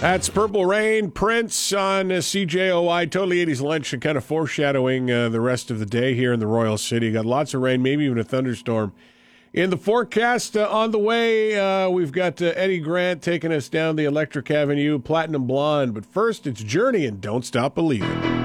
That's Purple Rain, Prince on CJOI, Totally 80s Lunch, and kind of foreshadowing the rest of the day here in the Royal City. Got lots of rain, maybe even a thunderstorm. In the forecast on the way, we've got Eddie Grant taking us down the Electric Avenue, Platinum Blonde. But first, it's Journey and Don't Stop Believing.